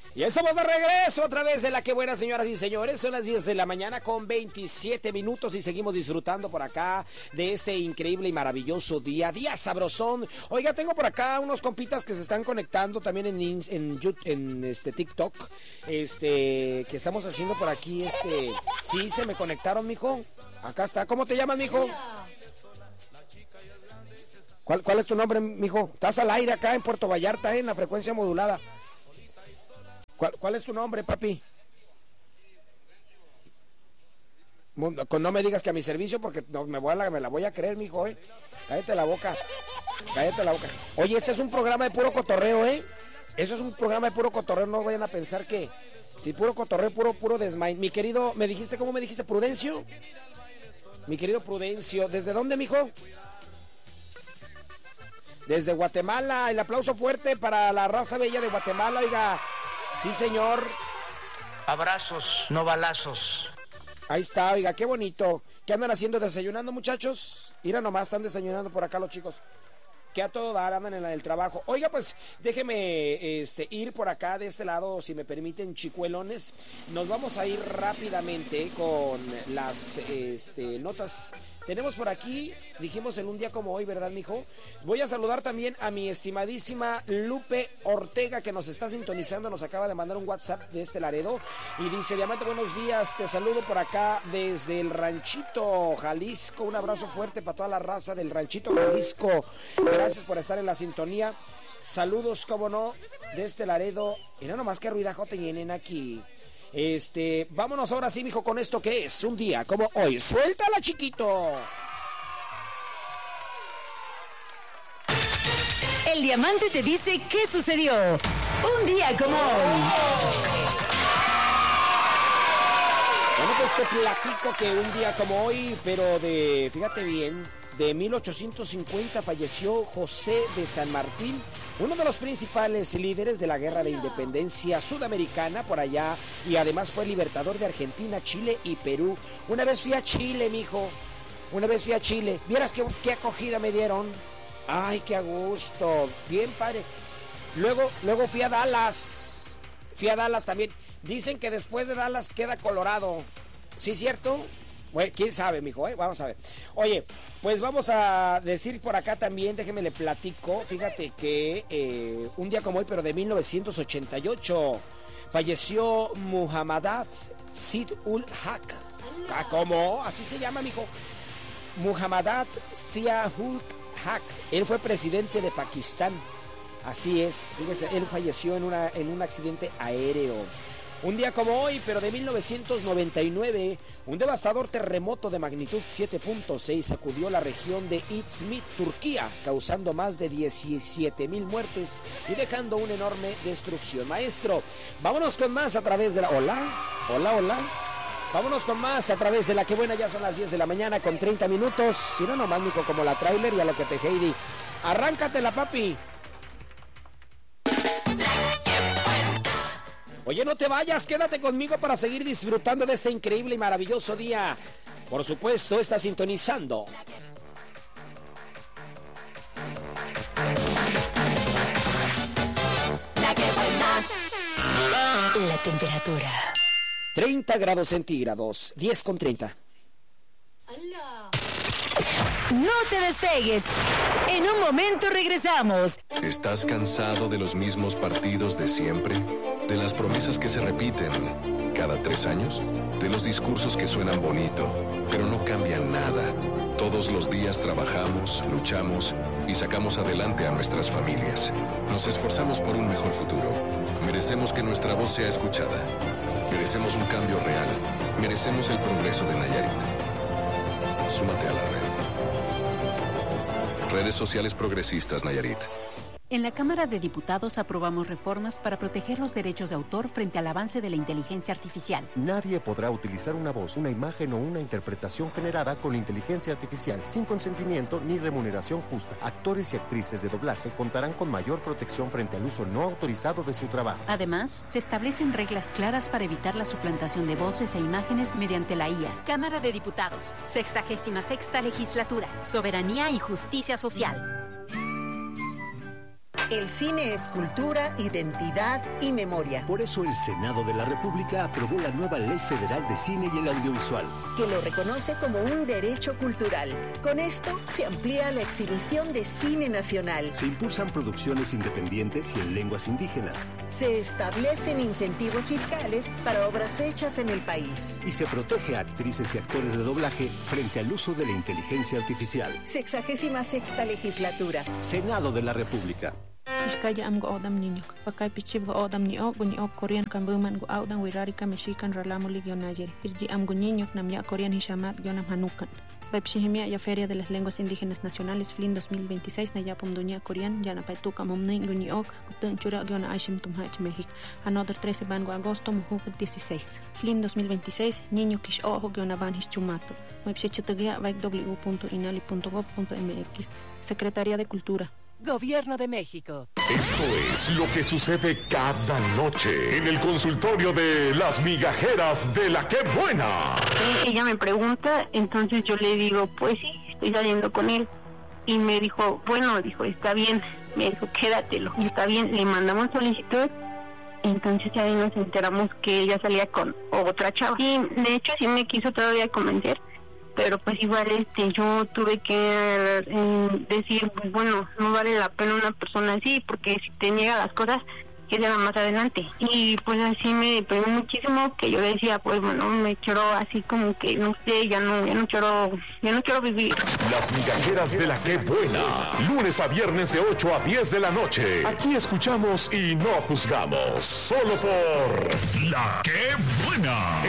Y estamos de regreso otra vez de La Que Buena, señoras y señores. Son las 10 de la mañana con 27 minutos y seguimos disfrutando por acá de este increíble y maravilloso día sabrosón. Oiga, tengo por acá unos compitas que se están conectando también en TikTok. Que estamos haciendo por aquí, Sí, se me conectaron, mijo. Acá está. ¿Cómo te llamas, mijo? ¿Cuál es tu nombre, mijo? Estás al aire acá en Puerto Vallarta, en la frecuencia modulada. ¿Cuál es tu nombre, papi? No me digas que a mi servicio, porque no, me la voy a creer, mijo, Cállate la boca. Oye, este es un programa de puro cotorreo, Eso es un programa de puro cotorreo, no vayan a pensar que... Sí, puro cotorreo, puro desmay. Mi querido, ¿cómo me dijiste? ¿Prudencio? Mi querido Prudencio, ¿desde dónde, mijo? Desde Guatemala. El aplauso fuerte para la raza bella de Guatemala, oiga. Sí, señor. Abrazos, no balazos. Ahí está, oiga, qué bonito. ¿Qué andan haciendo? ¿Desayunando, muchachos? Mira nomás, están desayunando por acá los chicos. Que a todo dar, andan en el trabajo. Oiga, pues, déjeme ir por acá de este lado, si me permiten, chicuelones. Nos vamos a ir rápidamente con las notas. Tenemos por aquí, dijimos en un día como hoy, ¿verdad, mijo? Voy a saludar también a mi estimadísima Lupe Ortega, que nos está sintonizando, nos acaba de mandar un WhatsApp de Laredo, y dice: Diamante, buenos días, te saludo por acá desde el Ranchito, Jalisco. Un abrazo fuerte para toda la raza del Ranchito, Jalisco. Gracias por estar en la sintonía. Saludos, cómo no, de Laredo. Y no nomás que ruidajo tienen aquí. Vámonos ahora sí, mijo, con esto que es un día como hoy. ¡Suéltala, chiquito! El Diamante te dice qué sucedió un día como hoy. Bueno, pues te platico que un día como hoy, pero fíjate bien, de 1850 falleció José de San Martín, uno de los principales líderes de la Guerra de Independencia Sudamericana por allá, y además fue libertador de Argentina, Chile y Perú. Una vez fui a Chile, mijo. ¿Vieras qué acogida me dieron? Ay, qué a gusto. Bien padre. Luego fui a Dallas. También. Dicen que después de Dallas queda Colorado. ¿Sí, cierto? Bueno, quién sabe, mijo, Vamos a ver. Oye, pues vamos a decir por acá también, déjeme le platico. Fíjate que un día como hoy, pero de 1988, falleció Muhammadat Zia-ul-Haq. ¿Cómo? Así se llama, mijo. Muhammadat Zia-ul-Haq. Él fue presidente de Pakistán. Así es, fíjese, él falleció en un accidente aéreo. Un día como hoy, pero de 1999, un devastador terremoto de magnitud 7.6 sacudió la región de Izmit, Turquía, causando más de 17,000 muertes y dejando una enorme destrucción. Maestro, vámonos con más a través de la... Hola. Vámonos con más a través de La Que Buena. Ya son las 10 de la mañana con 30 minutos. Si no, nomás, mijo, como la trailer y a lo que te Heidi. Arráncatela, papi. Oye, no te vayas, quédate conmigo para seguir disfrutando de este increíble y maravilloso día. Por supuesto, estás sintonizando La Que Buena. La temperatura 30 grados centígrados, 10:30. No te despegues. En un momento regresamos. ¿Estás cansado de los mismos partidos de siempre? ¿De las promesas que se repiten cada 3 años? ¿De los discursos que suenan bonito, pero no cambian nada? Todos los días trabajamos, luchamos y sacamos adelante a nuestras familias. Nos esforzamos por un mejor futuro. Merecemos que nuestra voz sea escuchada. Merecemos un cambio real. Merecemos el progreso de Nayarit. Súmate a la red. Redes sociales progresistas Nayarit. En la Cámara de Diputados aprobamos reformas para proteger los derechos de autor frente al avance de la inteligencia artificial. Nadie podrá utilizar una voz, una imagen o una interpretación generada con inteligencia artificial sin consentimiento ni remuneración justa. Actores y actrices de doblaje contarán con mayor protección frente al uso no autorizado de su trabajo. Además, se establecen reglas claras para evitar la suplantación de voces e imágenes mediante la IA. Cámara de Diputados, 66ª Legislatura, Soberanía y Justicia Social. El cine es cultura, identidad y memoria. Por eso el Senado de la República aprobó la nueva Ley Federal de Cine y el Audiovisual, que lo reconoce como un derecho cultural. Con esto se amplía la exhibición de cine nacional. Se impulsan producciones independientes y en lenguas indígenas. Se establecen incentivos fiscales para obras hechas en el país. Y se protege a actrices y actores de doblaje frente al uso de la inteligencia artificial. 66ª legislatura. Senado de la República. Iskaya am go odam niño. Pakai pichib go odam ni ok Korean kambuman go audan wirarika mexican ralamo ligionayeri. Irji am go niño namya Korean hishamat gionam hanukan. Bepshihimia ya Feria de las Lenguas Indígenas Nacionales FLIN 2026 na yapum dunia Korean yana paituka momnin guni ok utun chura giona aishim tumhach México. Another 13 van go agosto mujuk 16. FLIN 2026 niño kish ojo giona van hischumato. Websitetugia www.inali.gov.mx. Secretaría de Cultura. Gobierno de México. Esto es lo que sucede cada noche en el consultorio de las migajeras de la Qué Buena. Ella me pregunta, entonces yo le digo, pues sí, estoy saliendo con él. Y me dijo, está bien. Me dijo, quédatelo. Y está bien, le mandamos solicitud. Entonces ya nos enteramos que ella salía con otra chava. Y de hecho sí me quiso todavía convencer. Pero pues igual yo tuve que decir, pues bueno, no vale la pena una persona así, porque si te niega las cosas, que sea más adelante. Y pues así me pegó muchísimo, que yo decía, pues bueno, me quiero así como que, no sé, ya no quiero vivir. Las migajeras de la Qué Buena, lunes a viernes de 8 a 10 de la noche. Aquí escuchamos y no juzgamos, solo por La Qué Buena.